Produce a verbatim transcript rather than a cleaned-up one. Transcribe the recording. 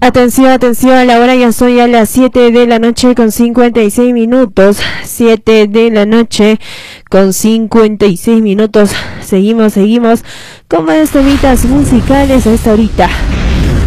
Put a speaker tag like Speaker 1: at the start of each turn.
Speaker 1: Atención, atención, la hora ya soy a las siete de la noche con cincuenta y seis minutos. siete de la noche con cincuenta y seis minutos. Seguimos, seguimos con más temitas musicales a esta horita.